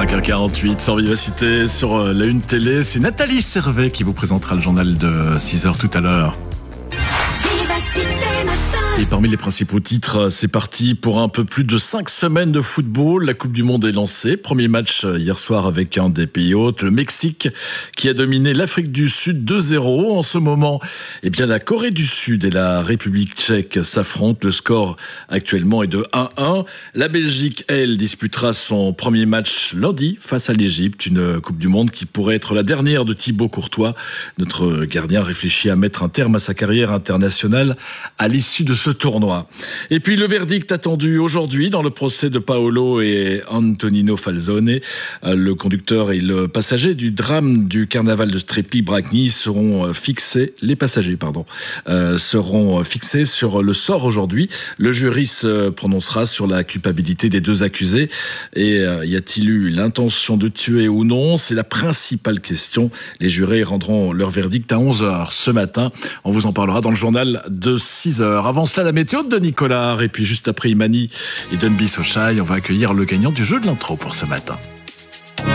5h48 sur Vivacité, sur la Une Télé. C'est Nathalie Servet qui vous présentera le journal de 6h tout à l'heure. Et parmi les principaux titres, c'est parti pour un peu plus de 5 semaines de football. La Coupe du Monde est lancée. Premier match hier soir avec un des pays hôtes, le Mexique, qui a dominé l'Afrique du Sud 2-0. En ce moment, la Corée du Sud et la République tchèque s'affrontent. Le score actuellement est de 1-1. La Belgique, elle, disputera son premier match lundi face à l'Égypte. Une Coupe du Monde qui pourrait être la dernière de Thibaut Courtois. Notre gardien réfléchit à mettre un terme à sa carrière internationale à l'issue de ce tournoi. Et puis le verdict attendu aujourd'hui dans le procès de Paolo et Antonino Falzone. Le conducteur et le passager du drame du carnaval de Strepy-Bragny seront fixés sur le sort aujourd'hui. Le jury se prononcera sur la culpabilité des deux accusés. Et y a-t-il eu l'intention de tuer ou non? C'est la principale question. Les jurés rendront leur verdict à 11h ce matin. On vous en parlera dans le journal de 6h. Avant cela, la météo de Nicolas. Et puis juste après Imani et Dunby Sochai, on va accueillir le gagnant du jeu de l'intro pour ce matin.